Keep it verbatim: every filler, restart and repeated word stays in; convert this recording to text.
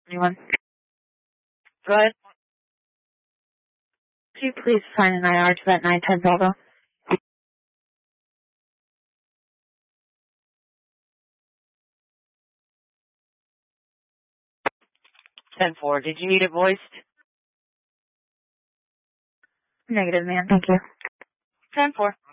Anyone? Go ahead. Could you please find an I R to that nine ten Bravo? ten four, did you need it voiced? Negative, ma'am. Thank you. ten four.